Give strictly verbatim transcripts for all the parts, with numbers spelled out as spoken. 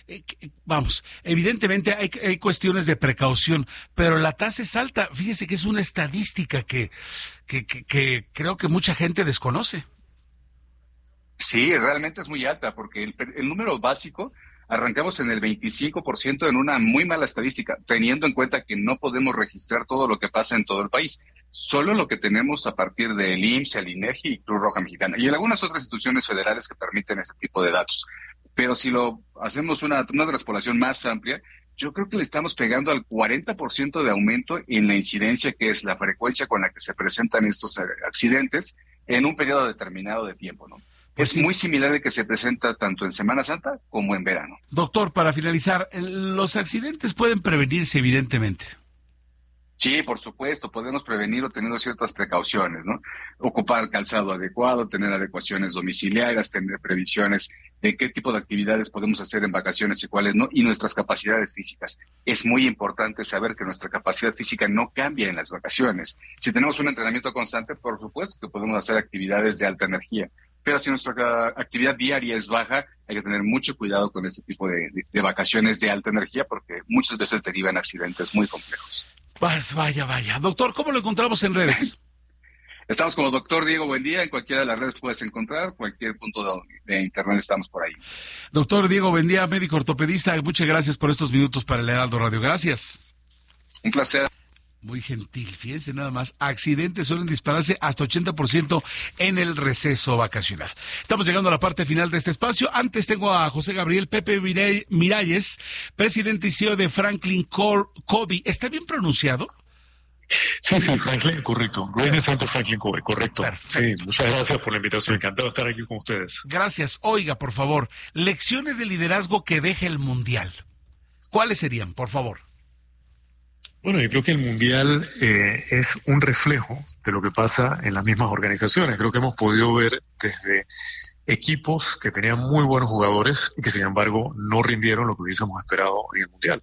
eh, vamos, evidentemente hay, hay cuestiones de precaución, pero la tasa es alta. Fíjese que es una estadística que, que, que, que creo que mucha gente desconoce. Sí, realmente es muy alta, porque el, el número básico arrancamos en el veinticinco por ciento en una muy mala estadística, teniendo en cuenta que no podemos registrar todo lo que pasa en todo el país, solo lo que tenemos a partir del I M S S, el INEGI y Cruz Roja Mexicana, y en algunas otras instituciones federales que permiten ese tipo de datos. Pero si lo hacemos una, una transpolación más amplia, yo creo que le estamos pegando al cuarenta por ciento de aumento en la incidencia, que es la frecuencia con la que se presentan estos accidentes en un periodo determinado de tiempo, ¿no? Pues Es sí. muy similar al que se presenta tanto en Semana Santa como en verano. Doctor, para finalizar, los accidentes pueden prevenirse, evidentemente. Sí, por supuesto, podemos prevenirlo teniendo ciertas precauciones, ¿no? Ocupar calzado adecuado, tener adecuaciones domiciliarias, tener previsiones de qué tipo de actividades podemos hacer en vacaciones y cuáles no, y nuestras capacidades físicas. Es muy importante saber que nuestra capacidad física no cambia en las vacaciones. Si tenemos un entrenamiento constante, por supuesto que podemos hacer actividades de alta energía, pero si nuestra actividad diaria es baja, hay que tener mucho cuidado con ese tipo de, de, de vacaciones de alta energía, porque muchas veces derivan accidentes muy complejos. Pues vaya, vaya. Doctor, ¿cómo lo encontramos en redes? Estamos como Doctor Diego Buendía, en cualquiera de las redes puedes encontrar, cualquier punto de, de internet estamos por ahí. Doctor Diego Buendía, médico ortopedista, muchas gracias por estos minutos para el Heraldo Radio. Gracias. Un placer. Muy gentil, fíjense nada más, accidentes suelen dispararse hasta ochenta por ciento en el receso vacacional. Estamos llegando a la parte final de este espacio. Antes tengo a José Gabriel Pepe Miralles, presidente y C E O de Franklin Covey. ¿Está bien pronunciado? Sí, sí, Franklin, correcto. Reina Santo Franklin Covey, correcto. Perfecto. Sí, muchas gracias por la invitación. Encantado de estar aquí con ustedes. Gracias. Oiga, por favor, lecciones de liderazgo que deje el Mundial. ¿Cuáles serían, por favor? Bueno, yo creo que el Mundial eh, es un reflejo de lo que pasa en las mismas organizaciones. Creo que hemos podido ver desde equipos que tenían muy buenos jugadores y que sin embargo no rindieron lo que hubiésemos esperado en el Mundial.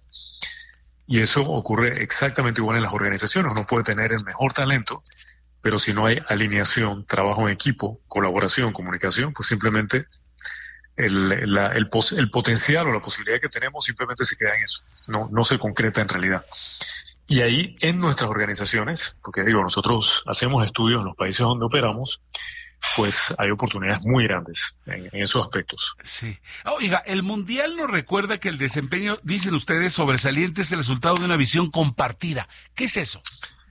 Y eso ocurre exactamente igual en las organizaciones. Uno puede tener el mejor talento, pero si no hay alineación, trabajo en equipo, colaboración, comunicación, pues simplemente el, la, el, pos, el potencial o la posibilidad que tenemos simplemente se queda en eso. No, no se concreta en realidad. Y ahí en nuestras organizaciones, porque digo, nosotros hacemos estudios en los países donde operamos, pues hay oportunidades muy grandes en, en esos aspectos. Sí. Oiga, el Mundial nos recuerda que el desempeño, dicen ustedes, sobresaliente es el resultado de una visión compartida. ¿Qué es eso?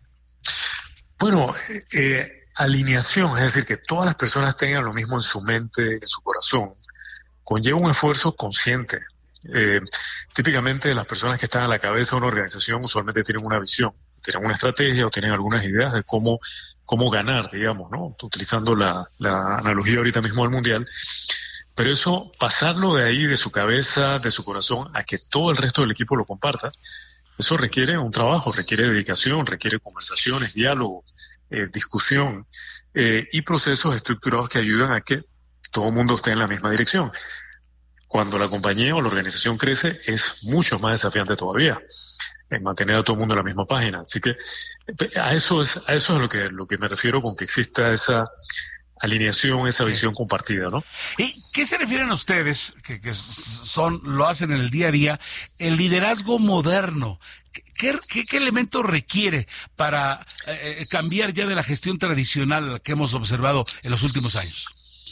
Bueno, eh, alineación, es decir, que todas las personas tengan lo mismo en su mente, en su corazón, conlleva un esfuerzo consciente. Eh, típicamente las personas que están a la cabeza de una organización usualmente tienen una visión, tienen una estrategia o tienen algunas ideas de cómo, cómo ganar, digamos, ¿no? Utilizando la, la analogía ahorita mismo del Mundial. Pero eso, pasarlo de ahí, de su cabeza, de su corazón, a que todo el resto del equipo lo comparta, eso requiere un trabajo, requiere dedicación, requiere conversaciones, diálogo, eh, discusión eh, y procesos estructurados que ayudan a que todo el mundo esté en la misma dirección. Cuando la compañía o la organización crece, es mucho más desafiante todavía en mantener a todo el mundo en la misma página. Así que a eso es a eso es a lo que lo que me refiero con que exista esa alineación, esa visión sí. compartida, ¿no? ¿Y qué se refieren ustedes, que, que son lo hacen en el día a día, el liderazgo moderno? ¿Qué, qué, qué elemento requiere para eh, cambiar ya de la gestión tradicional que hemos observado en los últimos años?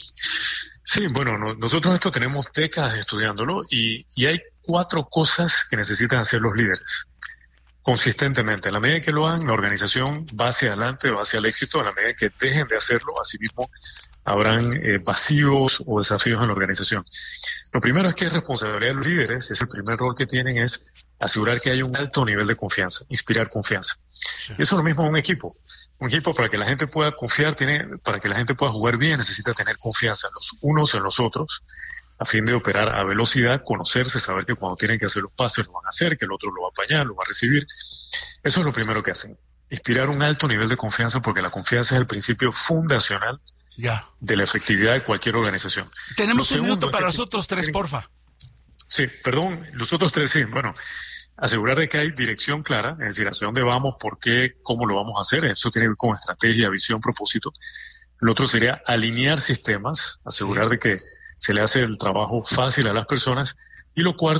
Sí, bueno, no, nosotros esto tenemos décadas estudiándolo y, y hay cuatro cosas que necesitan hacer los líderes consistentemente. A la medida que lo hagan, la organización va hacia adelante, va hacia el éxito. A la medida que dejen de hacerlo, asimismo habrán eh, vacíos o desafíos en la organización. Lo primero es que es responsabilidad de los líderes, es el primer rol que tienen, es asegurar que haya un alto nivel de confianza, inspirar confianza. Sí. Y eso es lo mismo en un equipo. Un equipo, para que la gente pueda confiar, tiene, para que la gente pueda jugar bien, necesita tener confianza los unos en los otros, a fin de operar a velocidad, conocerse, saber que cuando tienen que hacer los pases lo van a hacer, que el otro lo va a apañar, lo va a recibir. Eso es lo primero que hacen. Inspirar un alto nivel de confianza, porque la confianza es el principio fundacional ya. de la efectividad de cualquier organización. Tenemos un minuto para los otros tres, sí, porfa. Sí, perdón, los otros tres sí, bueno... Asegurar de que hay dirección clara, es decir, hacia dónde vamos, por qué, cómo lo vamos a hacer. Eso tiene que ver con estrategia, visión, propósito. Lo otro sería alinear sistemas, asegurar sí. de que se le hace el trabajo fácil a las personas. Y lo cuarto